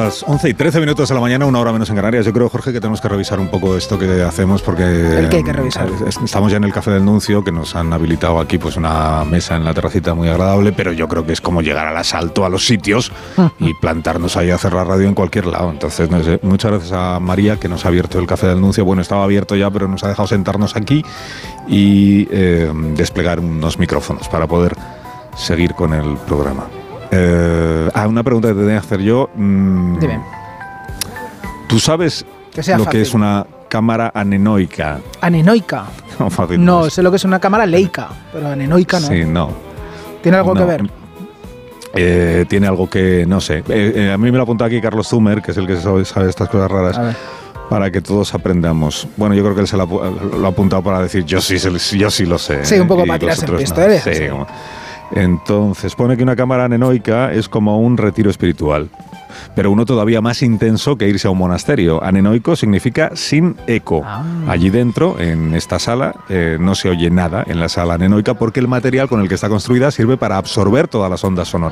las 11:13 de la mañana, una hora menos en Canarias. Yo creo, Jorge, que tenemos que revisar un poco esto que hacemos porque... ¿El qué hay que revisar? Estamos ya en el Café del Nuncio, que nos han habilitado aquí pues una mesa en la terracita muy agradable, pero yo creo que es como llegar al asalto a los sitios y plantarnos ahí a hacer la radio en cualquier lado. Entonces, no sé, muchas gracias a María, que nos ha abierto el Café del Nuncio. Bueno, estaba abierto ya, pero nos ha dejado sentarnos aquí y desplegar unos micrófonos para poder seguir con el programa. Una pregunta que te tenía que hacer yo. Dime. ¿Tú sabes lo que es una cámara anenoica? ¿Anenoica? No, sé lo que es una cámara leica, pero anenoica no. Sí, no. ¿Tiene algo que ver? Tiene algo que, no sé. A mí me lo apuntó aquí Carlos Zumer, que es el que sabe estas cosas raras, para que todos aprendamos. Bueno, yo creo que él se lo ha apuntado para decir yo sí lo sé. Sí, un poco para tirarse en pistoles. Sí, como... Entonces, pone que una cámara anenoica es como un retiro espiritual, pero uno todavía más intenso que irse a un monasterio. Anenoico significa sin eco. Allí dentro, en esta sala, no se oye nada en la sala anenoica porque el material con el que está construida sirve para absorber todas las ondas sonoras.